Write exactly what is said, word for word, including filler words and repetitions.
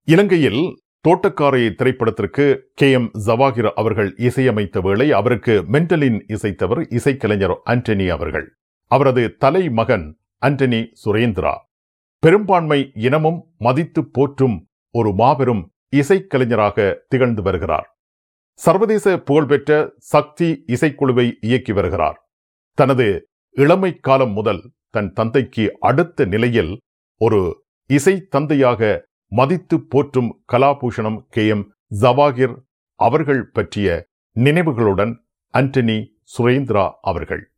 இலங்கையில் தோட்டக்காரை திரைப்படத்திற்கு K M Jawahir அவர்கள் இசையமைத்த வேளை அவருக்கு மென்டலின் இசைத்தவர் இசைக்கலைஞர் ஆண்டனி அவர்கள். அவரது தலைமகன் ஆண்டனி சுரேந்திரா பெரும்பான்மை இனமும் மதித்து போற்றும் ஒரு மாபெரும் இசைக்கலைஞராக திகழ்ந்து வருகிறார். சர்வதேச புகழ்பெற்ற சக்தி இசைக்குழுவை இயக்கி வருகிறார். தனது இளமை காலம் முதல் தன் தந்தைக்கு அடுத்த நிலையில் ஒரு இசை தந்தையாக மதித்து போற்றும் கலாபூஷணம் கே எம் ஜவாகிர் அவர்கள் பற்றிய நினைவுகளுடன் ஆண்டனி சுரேந்திரா அவர்கள்.